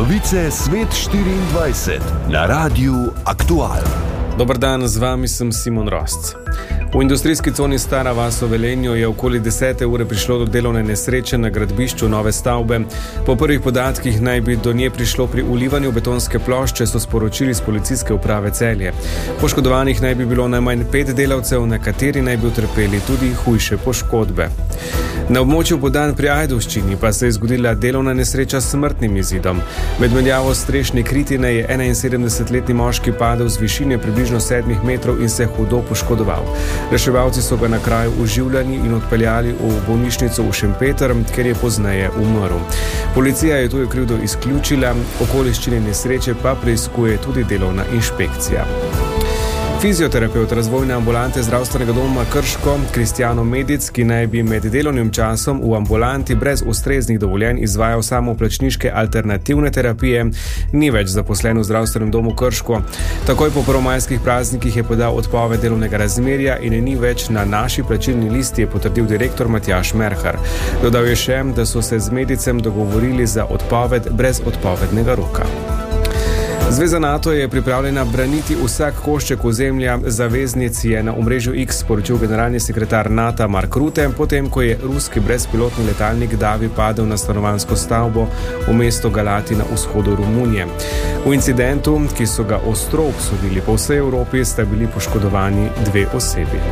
Novice Svet 24 na Radiu Aktual. Dober dan, z vami sem Simon Rosc. V industrijski coni Stara vas v Velenju je okoli 10. ure prišlo do delovne nesreče na gradbišču nove stavbe. Po prvih podatkih naj bi do nje prišlo pri ulivanju betonske plošče, so sporočili z policijske uprave Celje. Poškodovanih naj bi bilo najmanj 5 delavcev, nekateri naj bi utrpeli tudi hujše poškodbe. Na območju Bodan pri Ajdovščini pa se je zgodila delovna nesreča s smrtnim izidom. Med menjavo strešne kritine je 71-letni moški padel z višine približno 7 metrov in se hudo poškodoval. Reševalci so ga na kraju oživljali in odpeljali v bolnišnico v Šempeter, ker je pozneje umrl. Policija je tujo krivdo izključila, okoliščine nesreče pa preiskuje tudi delovna inšpekcija. Fizioterapevt razvojne ambulante zdravstvenega doma Krško, Kristjano Medic, ki naj bi med delovnim časom v ambulanti brez ustreznih dovoljenj izvajal samoplačniške alternativne terapije, ni več zaposlen v zdravstvenem domu Krško. Takoj po prvomajskih praznikih je podal odpoved delovnega razmerja in ni več na naši plačilni listi, je potrdil direktor Matjaž Merhar. Dodal je še, da so se z Medicem dogovorili za odpoved brez odpovednega roka. Zveza NATO je pripravljena braniti vsak košček ozemlja zaveznic, je na omrežju X sporočil generalni sekretar NATO Mark Rutte, potem ko je ruski brezpilotni letalnik Davi padel na stanovanjsko stavbo v mestu Galati na vzhodu Romunije. V incidentu, ki so ga ostro obsodili po vsej Evropi, sta bili poškodovani 2 osebi.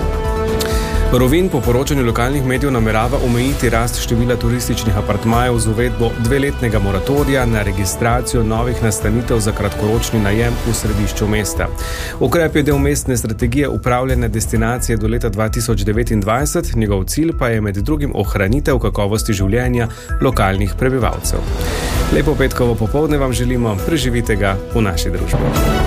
Rovinj po poročanju lokalnih medijev namerava omejiti rast števila turističnih apartmajev z uvedbo 2-letnega moratorija na registracijo novih nastanitev za kratkoročni najem v središču mesta. Ukrep je del mestne strategije upravljanja destinacije do leta 2029, njegov cilj pa je med drugim ohranitev kakovosti življenja lokalnih prebivalcev. Lepo petkovo popoldne vam želimo, preživite ga v naši družbi.